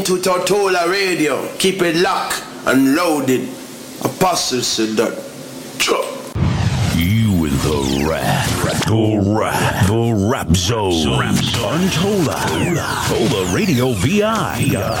To Tortola Radio. Keep it locked and loaded. Apostle said that. You in the rap zone. Untola Radio VI.